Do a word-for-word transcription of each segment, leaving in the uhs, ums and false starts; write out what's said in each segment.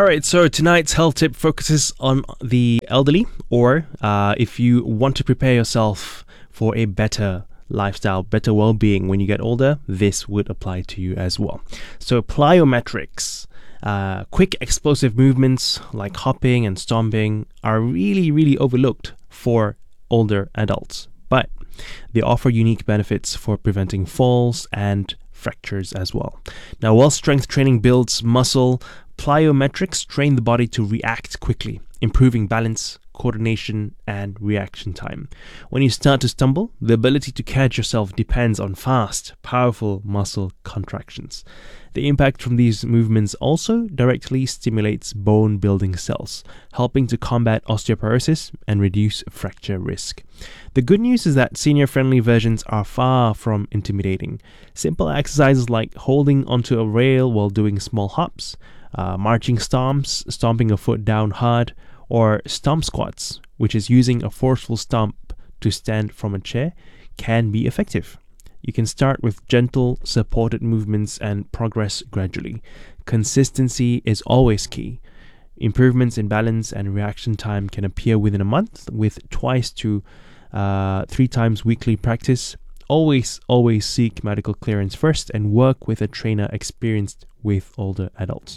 All right, so tonight's health tip focuses on the elderly, or uh, if you want to prepare yourself for a better lifestyle, better well-being when you get older, this would apply to you as well. So plyometrics, uh, quick explosive movements like hopping and stomping are really, really overlooked for older adults, but they offer unique benefits for preventing falls and fractures as well. Now, while strength training builds muscle, plyometrics train the body to react quickly, improving balance, coordination, and reaction time. When you start to stumble, the ability to catch yourself depends on fast, powerful muscle contractions. The impact from these movements also directly stimulates bone-building cells, helping to combat osteoporosis and reduce fracture risk. The good news is that senior-friendly versions are far from intimidating. Simple exercises like holding onto a rail while doing small hops, uh, marching stomps, stomping a foot down hard, or stomp squats, which is using a forceful stomp to stand from a chair, can be effective. You can start with gentle, supported movements and progress gradually. Consistency is always key. Improvements in balance and reaction time can appear within a month with twice to uh, three times weekly practice. Always, always seek medical clearance first and work with a trainer experienced with older adults.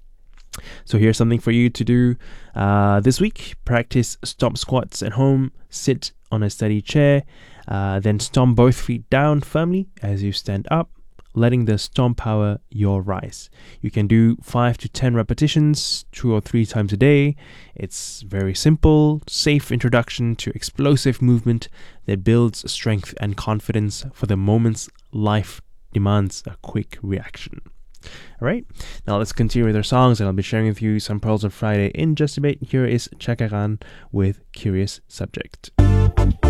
So here's something for you to do uh, this week. Practice stomp squats at home. Sit on a steady chair. Uh, then stomp both feet down firmly as you stand up, letting the stomp power your rise. You can do five to ten repetitions, two or three times a day. It's very simple, safe introduction to explosive movement that builds strength and confidence for the moments life demands a quick reaction. Alright, now let's continue with our songs, and I'll be sharing with you some Pearls of Friday in just a bit. Here is Chakaran with Curious Subject.